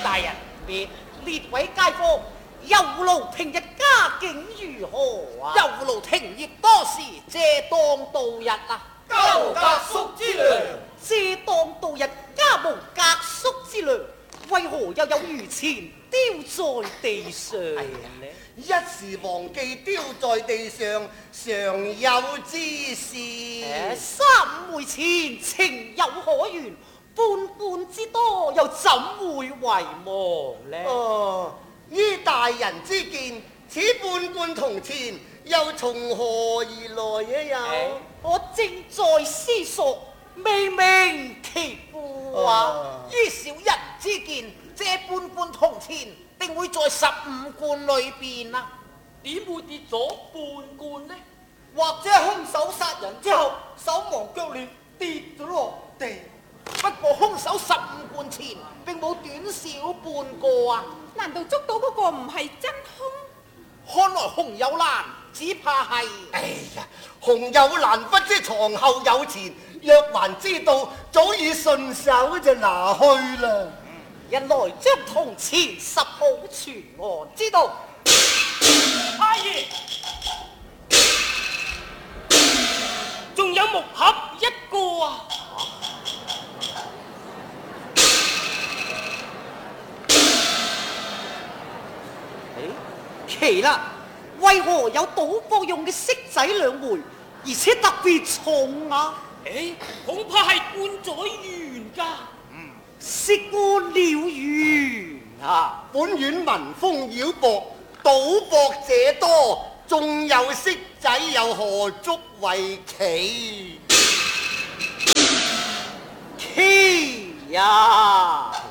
大人，列位街坊，有勞平日家境如何啊？ 有勞停業多時，借當度日啊！ 家無隔宿之糧， 借當度日家無隔宿之糧，為何又有餘錢丟在地上呢？ 一時忘記丟在地上，常有之事。 三枚錢情有可原，半貫之多又怎會遺忘呢？ 哦，依大人之見，此半貫銅錢又從何而來啊？有我正在思索，未明其故啊！ 依小人之見，這半貫銅錢定會在15貫裏邊啊！ 點會跌咗半貫呢？ 或者兇手殺人之後手忙腳亂跌咗落地。 不過兇手15貫錢並冇短少半個啊！ 難道捉到嗰個唔係真兇？ 看來洪有蘭只怕係…… 哎呀，洪有蘭不知床後有錢，若還知道，早已順手就拿去啦。 人來將銅錢拾好全案，知道阿爺，仲有木盒一個啊！ 奇啦，為何有賭博用嘅骰仔2枚，而且特別重啊？ 恐怕係灌咗元㗎。 是灌了元啊！ 本院民風擾薄，賭博者多，仲有骰仔又何足為奇？ 奇呀！